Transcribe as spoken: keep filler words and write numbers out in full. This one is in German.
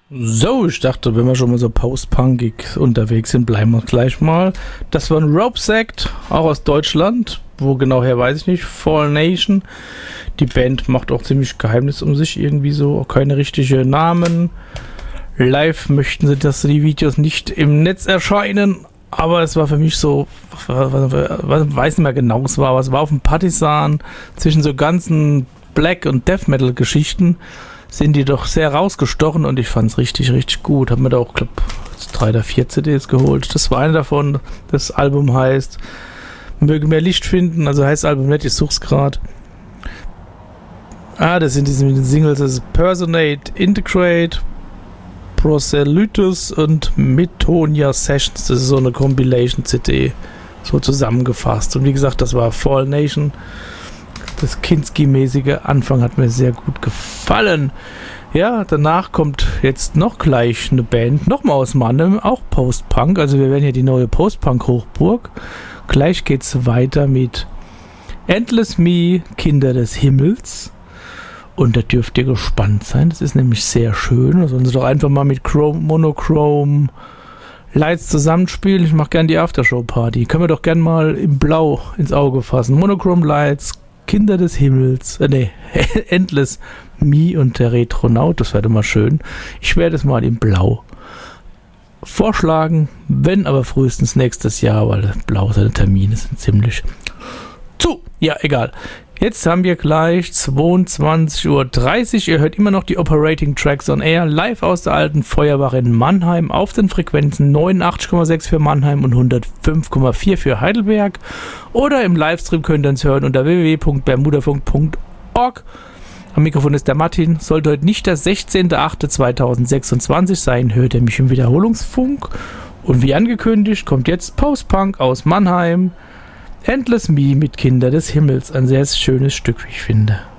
So, ich dachte, wenn wir schon mal so post-punkig unterwegs sind, bleiben wir gleich mal. Das war ein Rope Sect, auch aus Deutschland. Wo genau her, weiß ich nicht. Fall Nation. Die Band macht auch ziemlich Geheimnis um sich, irgendwie so. Auch keine richtigen Namen. Live möchten sie, dass die Videos nicht im Netz erscheinen. Aber es war für mich so, ich weiß nicht mehr genau, es war, aber es war auf dem Partisan zwischen so ganzen Black- und Death Metal-Geschichten. Sind die doch sehr rausgestochen und ich fand es richtig, richtig gut. Hab mir da auch, glaube drei oder vier C Ds geholt. Das war eine davon. Das Album heißt Möge mehr Licht finden. Also heißt das Album nicht, ich such's gerade. Ah, das sind diese Singles. Das ist Personate, Integrate, Proselytus und Metonia Sessions. Das ist so eine Compilation-C D. So zusammengefasst. Und wie gesagt, das war Fall Nation. Das Kinski-mäßige Anfang hat mir sehr gut gefallen. Ja, danach kommt jetzt noch gleich eine Band, nochmal aus Mannheim, auch Post-Punk. Also wir werden hier die neue Post-Punk-Hochburg. Gleich geht's weiter mit Endless Me, Kinder des Himmels. Und da dürft ihr gespannt sein. Das ist nämlich sehr schön. Da sollen sie doch einfach mal mit Chrome, Monochrome Lights zusammenspielen. Ich mache gerne die Aftershow-Party. Können wir doch gerne mal im Blau ins Auge fassen. Monochrome Lights, Kinder des Himmels, äh, ne, Endless Me und der Retronaut, das wäre doch mal schön. Ich werde es mal in Blau vorschlagen, wenn aber frühestens nächstes Jahr, weil Blau seine Termine sind ziemlich zu. Ja, egal. Jetzt haben wir gleich zweiundzwanzig Uhr dreißig. Ihr hört immer noch die Operating Tracks on Air live aus der alten Feuerwache in Mannheim auf den Frequenzen neunundachtzig Komma sechs für Mannheim und hundertfünf Komma vier für Heidelberg. Oder im Livestream könnt ihr uns hören unter w w w punkt bermudafunk punkt org. Am Mikrofon ist der Martin. Sollte heute nicht der sechzehnter achter zweitausendsechsundzwanzig sein, hört ihr mich im Wiederholungsfunk. Und wie angekündigt kommt jetzt Post-Punk aus Mannheim. Endless Me mit Kinder des Himmels. Ein sehr schönes Stück, wie ich finde.